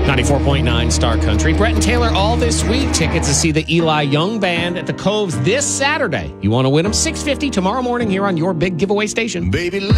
94.9 Star Country. Brett and Taylor all this week. Tickets to see the Eli Young Band at the Coves this Saturday. You want to win them? $650 tomorrow morning here on your big giveaway station. Baby,